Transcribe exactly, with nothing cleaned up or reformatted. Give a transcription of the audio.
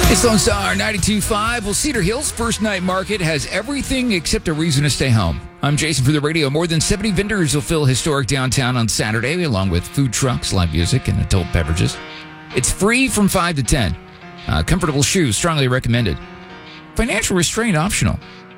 It's Lone Star ninety-two point five. Well, Cedar Hills First Night Market has everything except a reason to stay home. I'm Jason for the radio. More than seventy vendors will fill historic downtown on Saturday, along with food trucks, live music, and adult beverages. It's free from five to ten. Uh, comfortable shoes, strongly recommended. Financial restraint optional.